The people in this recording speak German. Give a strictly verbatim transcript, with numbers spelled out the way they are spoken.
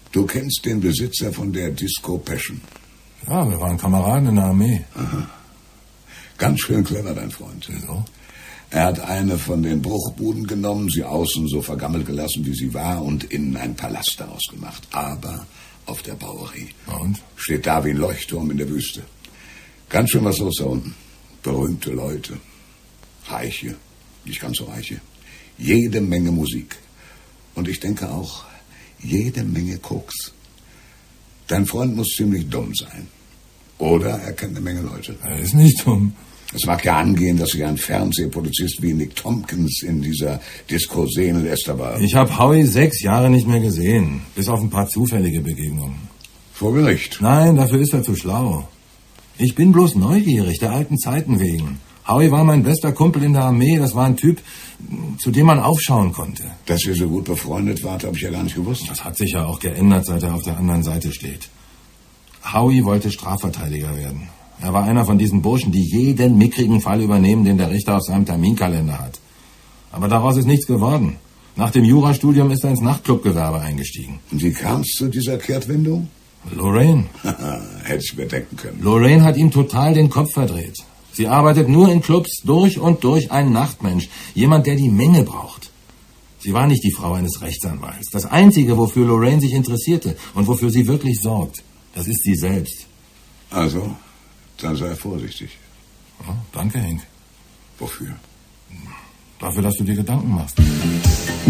Du kennst den Besitzer von der Disco Passion? Ja, wir waren Kameraden in der Armee. Aha. Ganz schön clever, dein Freund. Wieso? Er hat eine von den Bruchbuden genommen, sie außen so vergammelt gelassen, wie sie war, und innen ein Palast daraus gemacht. Aber auf der Bauerie. Und? Steht da wie ein Leuchtturm in der Wüste. Ganz schön was los da unten. Berühmte Leute. Reiche. Nicht ganz so reiche. Jede Menge Musik. Und ich denke auch, jede Menge Koks. Dein Freund muss ziemlich dumm sein. Oder er kennt eine Menge Leute. Er ist nicht dumm. Es mag ja angehen, dass sich ein Fernsehpolizist wie Nick Tompkins in dieser Disco sehen lässt, aber... Ich habe Howie sechs Jahre nicht mehr gesehen. Bis auf ein paar zufällige Begegnungen. Vor Gericht? Nein, dafür ist er zu schlau. Ich bin bloß neugierig, der alten Zeiten wegen. Howie war mein bester Kumpel in der Armee. Das war ein Typ, zu dem man aufschauen konnte. Dass ihr so gut befreundet wart, habe ich ja gar nicht gewusst. Das hat sich ja auch geändert, seit er auf der anderen Seite steht. Howie wollte Strafverteidiger werden. Er war einer von diesen Burschen, die jeden mickrigen Fall übernehmen, den der Richter auf seinem Terminkalender hat. Aber daraus ist nichts geworden. Nach dem Jurastudium ist er ins Nachtclubgewerbe eingestiegen. Und wie kam es zu dieser Kehrtwendung? Lorraine. Hätte ich mir denken können. Lorraine hat ihm total den Kopf verdreht. Sie arbeitet nur in Clubs, durch und durch ein Nachtmensch. Jemand, der die Menge braucht. Sie war nicht die Frau eines Rechtsanwalts. Das Einzige, wofür Lorraine sich interessierte und wofür sie wirklich sorgt, das ist sie selbst. Also, dann sei vorsichtig. Ja, danke, Henk. Wofür? Dafür, dass du dir Gedanken machst.